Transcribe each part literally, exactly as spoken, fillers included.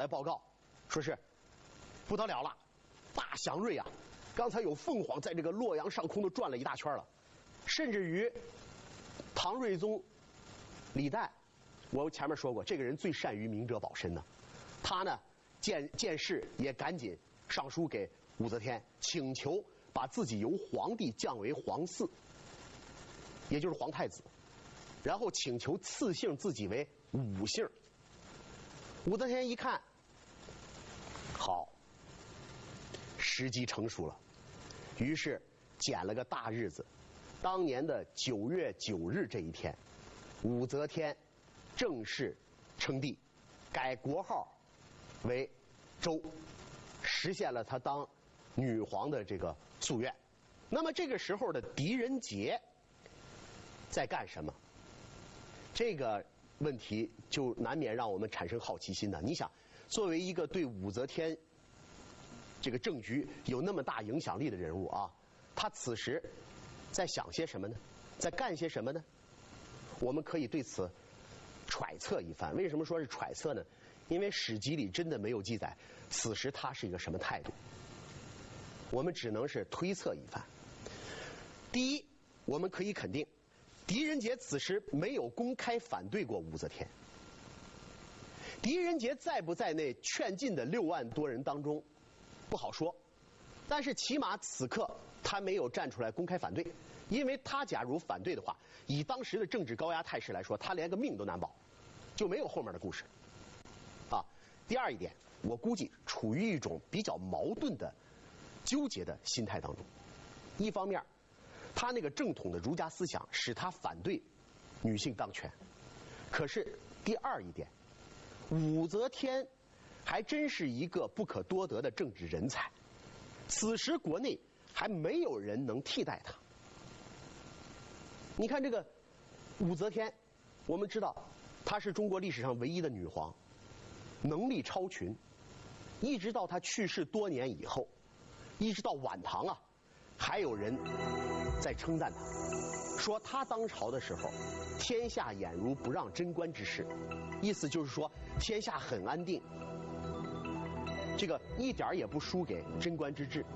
报告，说是不得了了，大祥瑞啊，刚才有凤凰在这个洛阳上空都转了一大圈了，甚至于唐睿宗李旦，我前面说过，这个人最善于明哲保身呢，他呢见见事也赶紧上书给武则天，请求把自己由皇帝降为皇嗣，也就是皇太子，然后请求赐姓自己为武姓。武则天一看，好，时机成熟了，于是拣了个大日子，当年的九月九日这一天，武则天正式称帝，改国号为周，实现了她当女皇的这个夙愿。那么这个时候的狄仁杰在干什么？这个问题就难免让我们产生好奇心的。你想，作为一个对武则天这个政局有那么大影响力的人物啊，他此时在想些什么呢？在干些什么呢？我们可以对此揣测一番。为什么说是揣测呢？因为史籍里真的没有记载此时他是一个什么态度，我们只能是推测一番。第一，我们可以肯定狄仁杰此时没有公开反对过武则天。狄仁杰在不在那劝进的六万多人当中不好说，但是起码此刻他没有站出来公开反对，因为他假如反对的话，以当时的政治高压态势来说，他连个命都难保，就没有后面的故事啊。第二一点，我估计处于一种比较矛盾的纠结的心态当中。一方面，他那个正统的儒家思想使他反对女性当权，可是第二一点，武则天还真是一个不可多得的政治人才，此时国内还没有人能替代她。你看这个武则天，我们知道她是中国历史上唯一的女皇，能力超群，一直到她去世多年以后，一直到晚唐啊，还有人在称赞她，说她当朝的时候天下俨如不让贞观之势，意思就是说天下很安定，这个一点也不输给贞观之治。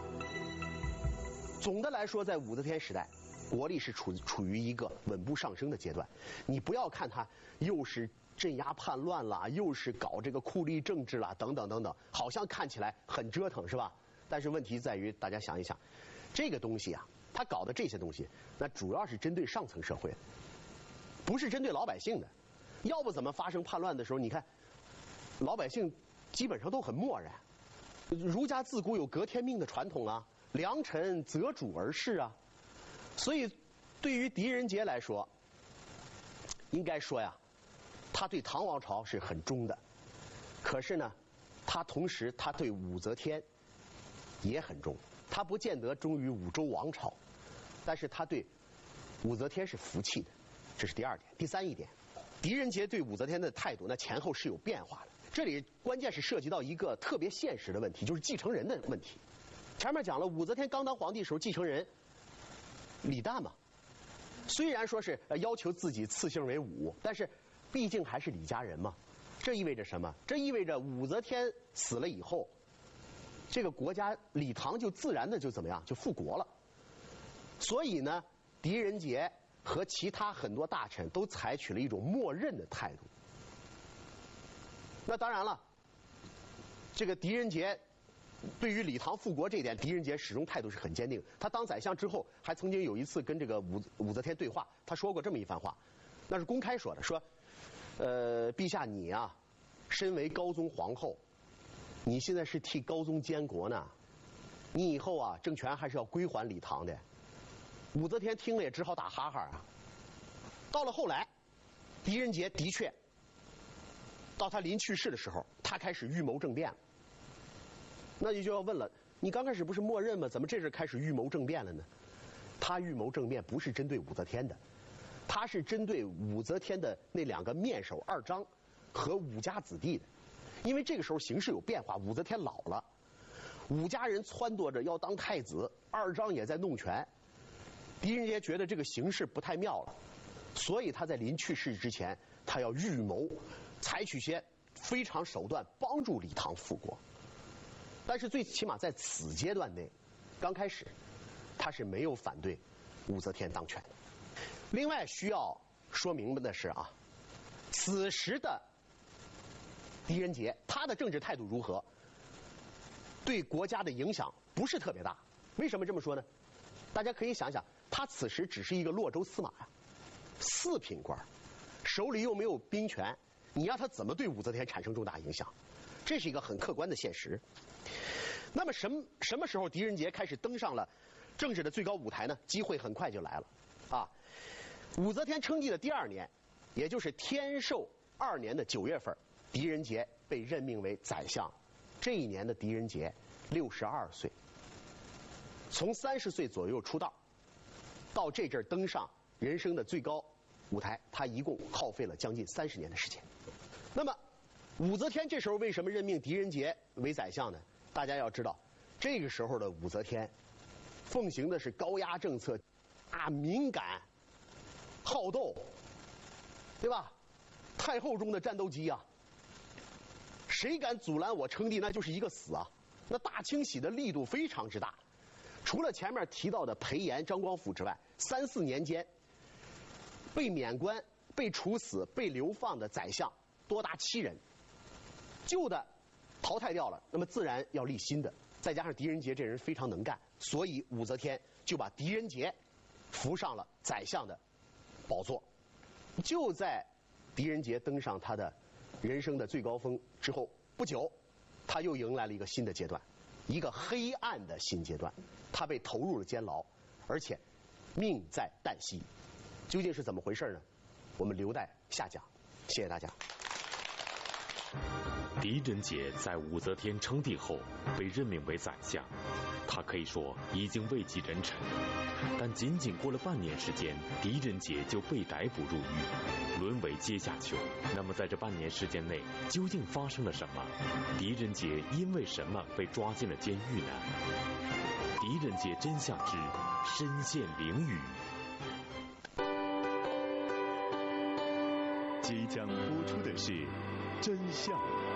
总的来说，在武则天时代，国力是处处于一个稳步上升的阶段。你不要看它又是镇压叛乱啦，又是搞这个酷吏政治啦，等等等等，好像看起来很折腾，是吧？但是问题在于，大家想一想，这个东西啊，他搞的这些东西，那主要是针对上层社会的，不是针对老百姓的。要不怎么发生叛乱的时候，你看老百姓基本上都很漠然。儒家自古有革天命的传统啊，良臣择主而事啊，所以对于狄仁杰来说，应该说呀，他对唐王朝是很忠的，可是呢，他同时他对武则天也很忠，他不见得忠于武周王朝，但是他对武则天是服气的，这是第二点。第三一点，狄仁杰对武则天的态度那前后是有变化的，这里关键是涉及到一个特别现实的问题，就是继承人的问题。前面讲了，武则天刚当皇帝的时候，继承人李旦嘛，虽然说是要求自己赐姓为武，但是毕竟还是李家人嘛。这意味着什么？这意味着武则天死了以后，这个国家李唐就自然的就怎么样，就复国了。所以呢，狄仁杰和其他很多大臣都采取了一种默认的态度。那当然了，这个狄仁杰对于李唐复国这一点，狄仁杰始终态度是很坚定。他当宰相之后，还曾经有一次跟这个武武则天对话，他说过这么一番话，那是公开说的，说，呃，陛下你啊，身为高宗皇后，你现在是替高宗监国呢，你以后啊政权还是要归还李唐的。武则天听了也只好打哈哈啊。到了后来，狄仁杰的确，到他临去世的时候，他开始预谋政变了。那你就要问了，你刚开始不是默认吗？怎么这时开始预谋政变了呢？他预谋政变不是针对武则天的，他是针对武则天的那两个面首二张和武家子弟的。因为这个时候形势有变化，武则天老了，武家人撺掇着要当太子，二张也在弄权。狄仁杰觉得这个形势不太妙了，所以他在临去世之前，他要预谋采取些非常手段帮助李唐复国。但是最起码在此阶段内，刚开始他是没有反对武则天当权的。另外需要说明白的是啊，此时的狄仁杰他的政治态度如何，对国家的影响不是特别大。为什么这么说呢？大家可以想想，他此时只是一个洛州司马呀，四品官，手里又没有兵权，你让他怎么对武则天产生重大影响？这是一个很客观的现实。那么什么什么时候狄仁杰开始登上了政治的最高舞台呢？机会很快就来了啊！武则天称帝的第二年，也就是天寿二年的九月份，狄仁杰被任命为宰相。这一年的狄仁杰六十二岁，从三十岁左右出道，到这阵登上人生的最高舞台，他一共耗费了将近三十年的时间。那么，武则天这时候为什么任命狄仁杰为宰相呢？大家要知道，这个时候的武则天奉行的是高压政策，啊，敏感、好斗，对吧？太后中的战斗机啊，谁敢阻拦我称帝，那就是一个死啊！那大清洗的力度非常之大，除了前面提到的裴炎、张光辅之外，三四年间被免官、被处死、被流放的宰相多达七人，旧的淘汰掉了，那么自然要立新的。再加上狄仁杰这人非常能干，所以武则天就把狄仁杰扶上了宰相的宝座。就在狄仁杰登上他的人生的最高峰之后不久，他又迎来了一个新的阶段，一个黑暗的新阶段。他被投入了监牢，而且命在旦夕。究竟是怎么回事呢？我们留待下讲。谢谢大家。 狄仁杰在武则天称帝后被任命为宰相，他可以说已经位极人臣。但仅仅过了半年时间，狄仁杰就被逮捕入狱，沦为阶下囚。那么在这半年时间内，究竟发生了什么？狄仁杰因为什么被抓进了监狱呢？狄仁杰真相之身陷囹圄。 即将播出的是《真相》。